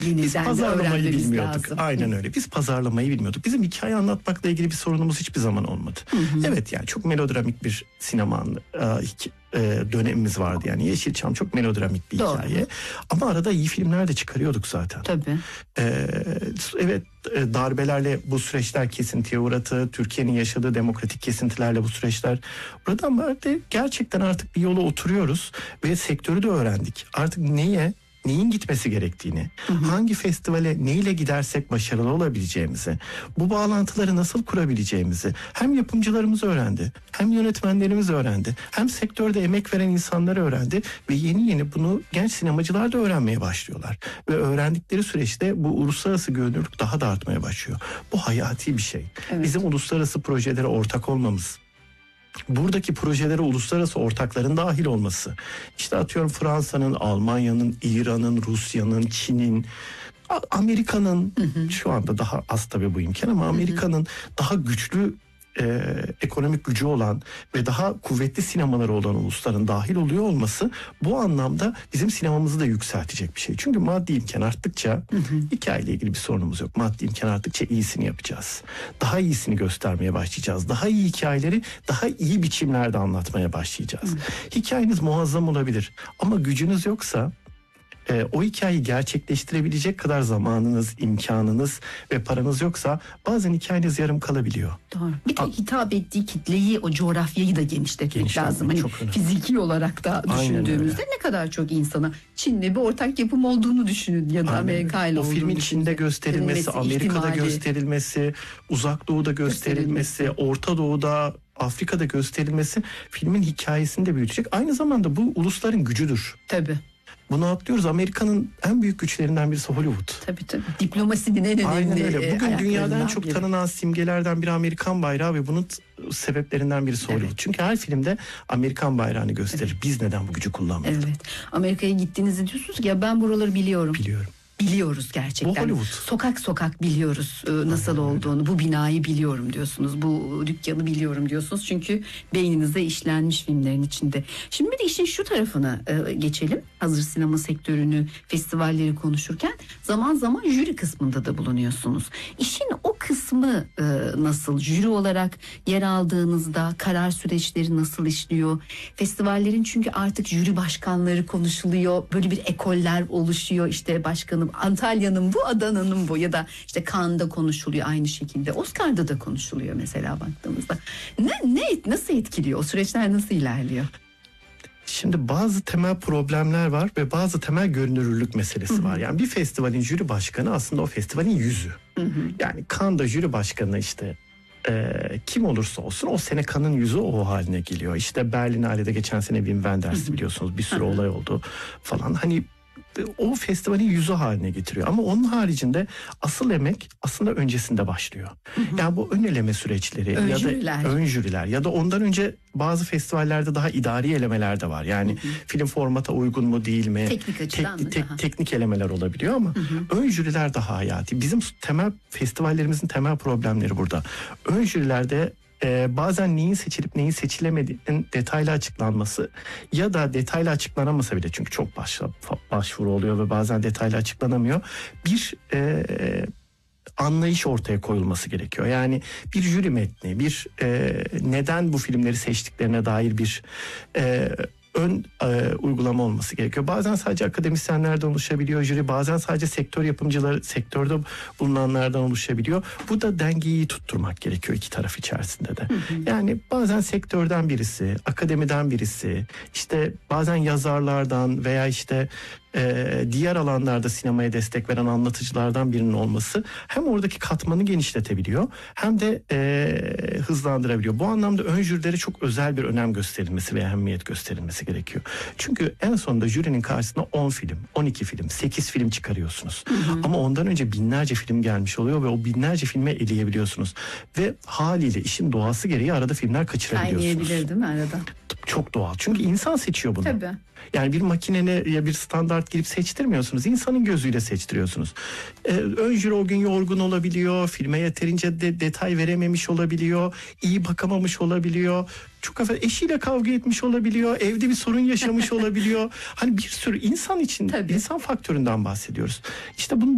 Biz pazarlamayı bilmiyorduk. Lazım. Aynen öyle. Biz pazarlamayı bilmiyorduk. Bizim hikaye anlatmakla ilgili bir sorunumuz hiçbir zaman olmadı. Evet, yani çok melodramik bir sinema dönemimiz vardı. Yani Yeşilçam çok melodramik bir hikaye. Ama arada iyi filmler de çıkarıyorduk zaten. Tabii. Evet, darbelerle bu süreçler kesintiye uğradı. Türkiye'nin yaşadığı demokratik kesintilerle bu süreçler uğradı, ama gerçekten artık bir yola oturuyoruz ve sektörü de öğrendik. Artık neyin gitmesi gerektiğini, hangi festivale neyle gidersek başarılı olabileceğimizi, bu bağlantıları nasıl kurabileceğimizi hem yapımcılarımız öğrendi, hem yönetmenlerimiz öğrendi, hem sektörde emek veren insanlar öğrendi ve yeni bunu genç sinemacılar da öğrenmeye başlıyorlar. Ve öğrendikleri süreçte bu uluslararası görünürlük daha da artmaya başlıyor. Bu hayati bir şey. Evet. Bizim uluslararası projelere ortak olmamız, buradaki projelere uluslararası ortakların dahil olması, işte atıyorum Fransa'nın, Almanya'nın, İran'ın, Rusya'nın, Çin'in, Amerika'nın, şu anda daha az tabii bu imkan, ama Amerika'nın daha güçlü ekonomik gücü olan ve daha kuvvetli sinemaları olan ulusların dahil oluyor olması bu anlamda bizim sinemamızı da yükseltecek bir şey. Çünkü maddi imkan arttıkça hikayeyle ilgili bir sorunumuz yok. Maddi imkan arttıkça iyisini yapacağız. Daha iyisini göstermeye başlayacağız. Daha iyi hikayeleri daha iyi biçimlerde anlatmaya başlayacağız. Hikayeniz muazzam olabilir ama gücünüz yoksa, o hikayeyi gerçekleştirebilecek kadar zamanınız, imkanınız ve paranız yoksa bazen hikayeniz yarım kalabiliyor. Doğru. Bir de hitap ettiği kitleyi, o coğrafyayı da genişletmek lazım. Hani fiziki olarak da düşündüğümüzde ne kadar çok insana, Çin'le bir ortak yapım olduğunu düşünün ya da Amerika'yla olduğunu düşünün. O filmin Çin'de gösterilmesi, Amerika'da gösterilmesi, Uzak Doğu'da gösterilmesi, Orta Doğu'da, Afrika'da gösterilmesi filmin hikayesini de büyütecek. Aynı zamanda bu ulusların gücüdür. Tabii. Bunu atlıyoruz. Amerika'nın en büyük güçlerinden birisi Hollywood. Tabii. Diplomasinin en önemli. Aynen öyle. Bugün dünyada en çok tanınan simgelerden biri Amerikan bayrağı ve bunun sebeplerinden birisi Hollywood. Çünkü her filmde Amerikan bayrağını gösterir. Biz neden bu gücü kullanmadık? Evet. Amerika'ya gittiğinizde diyorsunuz ki ya ben buraları biliyorum. Biliyoruz gerçekten. Bu Hollywood. Sokak sokak biliyoruz nasıl olduğunu. Bu binayı biliyorum diyorsunuz. Bu dükkanı biliyorum diyorsunuz. Çünkü beyninizde işlenmiş filmlerin içinde. Şimdi bir de işin şu tarafına geçelim. Hazır sinema sektörünü, festivalleri konuşurken zaman zaman jüri kısmında da bulunuyorsunuz. İşin o kısmı nasıl? Jüri olarak yer aldığınızda karar süreçleri nasıl işliyor? Festivallerin çünkü artık jüri başkanları konuşuluyor. Böyle bir ekoller oluşuyor. İşte başkanım Antalya'nın bu, Adana'nın bu, ya da işte Cannes'da konuşuluyor aynı şekilde. Oscar'da da konuşuluyor mesela baktığımızda. Nasıl etkiliyor? O süreçler nasıl ilerliyor? Şimdi bazı temel problemler var ve bazı temel görünürlük meselesi var. Yani bir festivalin jüri başkanı aslında o festivalin yüzü. Yani Cannes'da jüri başkanı işte kim olursa olsun o sene Cannes'ın yüzü o haline geliyor. İşte Berlinale'de geçen sene Wim Wenders'i biliyorsunuz, bir sürü olay oldu falan. Hani o festivalin yüzü haline getiriyor. Ama onun haricinde asıl emek aslında öncesinde başlıyor. Yani bu ön eleme süreçleri ön jüriler ya da ondan önce bazı festivallerde daha idari elemeler de var. Yani film formata uygun mu değil mi? Teknik açıdan teknik elemeler olabiliyor ama ön jüriler daha hayati. Bizim festivallerimizin temel problemleri burada. Ön jürilerde bazen neyin seçilip neyin seçilemediğinin detaylı açıklanması ya da detaylı açıklanamasa bile, çünkü çok başvuru oluyor ve bazen detaylı açıklanamıyor. Bir anlayış ortaya koyulması gerekiyor. Yani bir jüri metni, bir neden bu filmleri seçtiklerine dair bir ön uygulama olması gerekiyor. Bazen sadece akademisyenlerden oluşabiliyor jüri, bazen sadece sektör yapımcıları, sektörde bulunanlardan oluşabiliyor. Bu da dengeyi tutturmak gerekiyor iki taraf içerisinde de. Yani bazen sektörden birisi, akademiden birisi, işte bazen yazarlardan veya işte diğer alanlarda sinemaya destek veren anlatıcılardan birinin olması hem oradaki katmanı genişletebiliyor hem de hızlandırabiliyor. Bu anlamda ön jürilere çok özel bir önem gösterilmesi ve ehemmiyet gösterilmesi gerekiyor. Çünkü en sonunda jürinin karşısına 10 film, 12 film, 8 film çıkarıyorsunuz. Ama ondan önce binlerce film gelmiş oluyor ve o binlerce filme eleyebiliyorsunuz. Ve haliyle işin doğası gereği arada filmler kaçırabiliyorsunuz. Kaynayabilir değil mi arada? Çok doğal. Çünkü insan seçiyor bunu. Tabii. Yani bir makinene ya bir standart girip seçtirmiyorsunuz. İnsanın gözüyle seçtiriyorsunuz. Ön jüri o gün yorgun olabiliyor. Filme yeterince detay verememiş olabiliyor. İyi bakamamış olabiliyor. Çok eşiyle kavga etmiş olabiliyor. Evde bir sorun yaşamış olabiliyor. Hani bir sürü insan için, insan faktöründen bahsediyoruz. İşte bunu